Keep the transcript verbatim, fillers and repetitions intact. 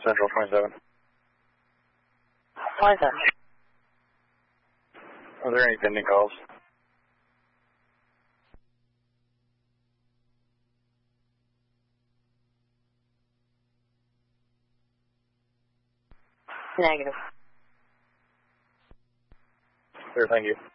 Central twenty-seven. Why is that? Are there any pending calls? Negative. Sure, thank you.